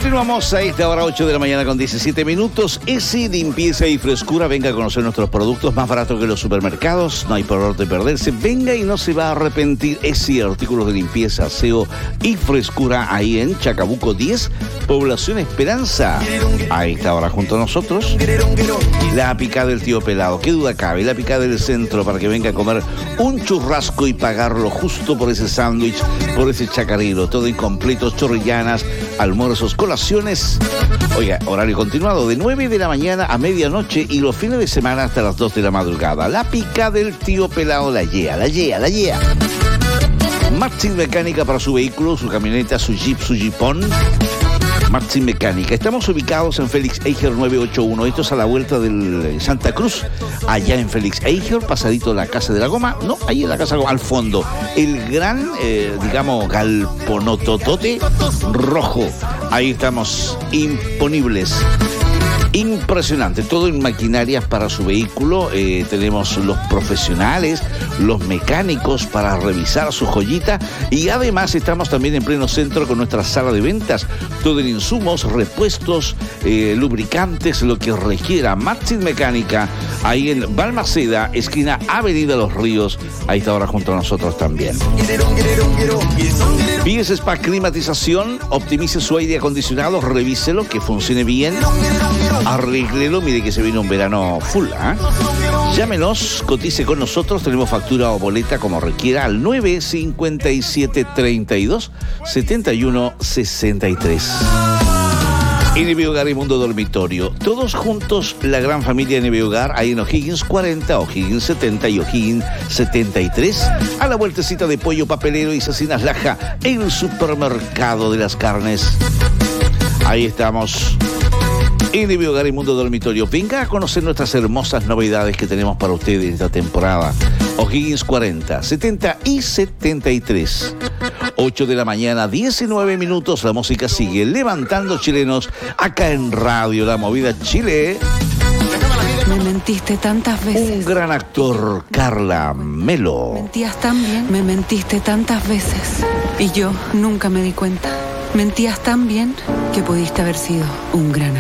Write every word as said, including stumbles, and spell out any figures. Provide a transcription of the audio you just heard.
Continuamos a esta hora, ocho de la mañana con diecisiete minutos. Esi Limpieza y Frescura. Venga a conocer nuestros productos más baratos que los supermercados. No hay por dónde perderse. Venga y no se va a arrepentir. Esi, artículos de limpieza, aseo y frescura. Ahí en Chacabuco diez, Población Esperanza. A esta hora junto a nosotros, la picada del tío Pelado. Qué duda cabe, la picada del centro para que venga a comer un churrasco y pagarlo justo por ese sándwich, por ese chacarero. Todo incompleto, chorrillanas, almuerzos, colaciones. Oiga, horario continuado de nueve de la mañana a medianoche y los fines de semana hasta las dos de la madrugada. La pica del tío Pelado, la yea, la yea, la yea. Martin Mecánica para su vehículo, su camioneta, su jeep, su jeepón. Martin Mecánica. Estamos ubicados en Félix Eiger nueve ocho uno. Esto es a la vuelta del Santa Cruz, allá en Félix Eiger, pasadito de la Casa de la Goma. No, ahí en la Casa de la Goma, al fondo. El gran, eh, digamos, galponototote rojo. Ahí estamos, imponibles. Impresionante, todo en maquinarias para su vehículo. Eh, tenemos los profesionales, los mecánicos para revisar su joyita y además estamos también en pleno centro con nuestra sala de ventas, todo en insumos, repuestos, eh, lubricantes, lo que requiera. Martin Mecánica, ahí en Balmaceda, esquina Avenida Los Ríos, ahí está ahora junto a nosotros también. Pies Spa Climatización, optimice su aire acondicionado, revíselo, que funcione bien. Arréglelo, mire que se viene un verano full, ¿eh? Llámenos, cotice con nosotros, tenemos factura o boleta como requiera al nueve cinco siete, treinta y dos, setenta y uno, sesenta y tres. N B Hogar y Mundo Dormitorio, todos juntos, la gran familia N B Hogar, ahí en O'Higgins cuarenta, O'Higgins setenta y O'Higgins setenta y tres, a la vueltecita de Pollo Papelero y Cecinas Laja, el supermercado de las carnes. Ahí estamos. N B Hogar y Mundo Dormitorio. Venga a conocer nuestras hermosas novedades que tenemos para ustedes esta temporada. O'Higgins cuarenta, setenta y setenta y tres. ocho de la mañana, diecinueve minutos. La música sigue levantando chilenos acá en Radio La Movida Chile. Me mentiste tantas veces. Un gran actor, Carla Melo. Mentías tan bien. Me mentiste tantas veces. Y yo nunca me di cuenta. Mentías tan bien que pudiste haber sido un gran actor.